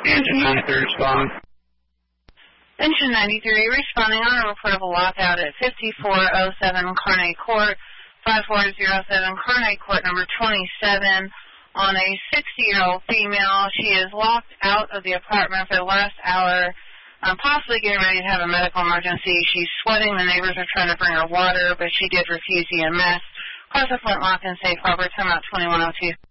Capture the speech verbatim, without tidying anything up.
Engine ninety-three responding. Engine ninety-three responding on a report of a lockout at fifty-four oh seven Carney Court, five four zero seven Carney Court, number twenty-seven, on a sixty-year-old female. She is locked out of the apartment for the last hour, um, possibly getting ready to have a medical emergency. She's sweating. The neighbors are trying to bring her water, but she did refuse E M S. Cause of Flintlock and Safe Harbor, time out twenty-one oh two.